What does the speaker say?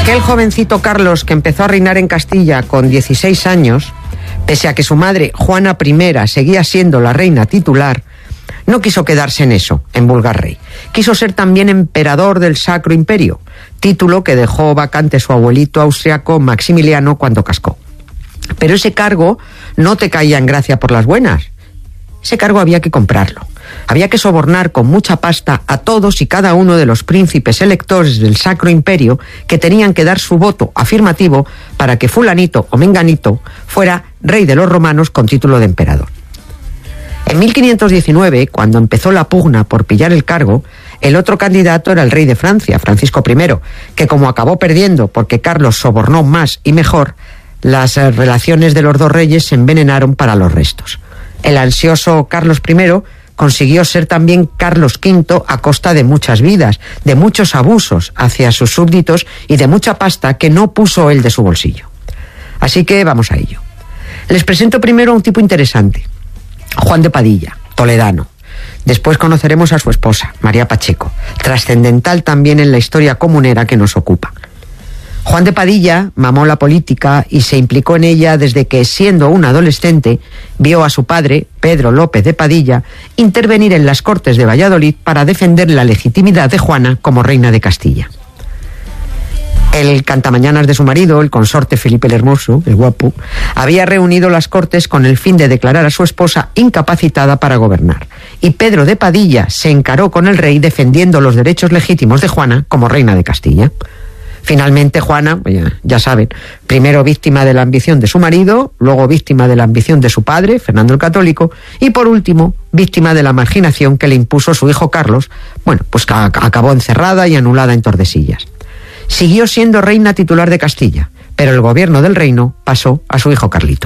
Aquel jovencito Carlos que empezó a reinar en Castilla con 16 años, pese a que su madre, Juana I, seguía siendo la reina titular, no quiso quedarse en eso, en vulgar rey. Quiso ser también emperador del Sacro Imperio, título que dejó vacante su abuelito austriaco Maximiliano cuando cascó. Pero ese cargo no te caía en gracia por las buenas. Ese cargo había que comprarlo. Había que sobornar con mucha pasta a todos y cada uno de los príncipes electores del Sacro Imperio que tenían que dar su voto afirmativo para que fulanito o menganito fuera rey de los romanos con título de emperador. En 1519, cuando empezó la pugna por pillar el cargo, el otro candidato era el rey de Francia, Francisco I, que como acabó perdiendo porque Carlos sobornó más y mejor, las relaciones de los dos reyes se envenenaron para los restos. El ansioso Carlos I consiguió ser también Carlos V a costa de muchas vidas, de muchos abusos hacia sus súbditos y de mucha pasta que no puso él de su bolsillo. Así que vamos a ello. Les presento primero a un tipo interesante, Juan de Padilla, toledano. Después conoceremos a su esposa, María Pacheco, trascendental también en la historia comunera que nos ocupa. Juan de Padilla mamó la política y se implicó en ella desde que, siendo un adolescente, vio a su padre, Pedro López de Padilla, intervenir en las Cortes de Valladolid para defender la legitimidad de Juana como reina de Castilla. El cantamañanas de su marido, el consorte Felipe el Hermoso, el guapo, había reunido las Cortes con el fin de declarar a su esposa incapacitada para gobernar. Y Pedro de Padilla se encaró con el rey defendiendo los derechos legítimos de Juana como reina de Castilla. Finalmente Juana, ya saben, primero víctima de la ambición de su marido, luego víctima de la ambición de su padre, Fernando el Católico, y por último, víctima de la marginación que le impuso su hijo Carlos, pues que acabó encerrada y anulada en Tordesillas. Siguió siendo reina titular de Castilla, pero el gobierno del reino pasó a su hijo Carlito.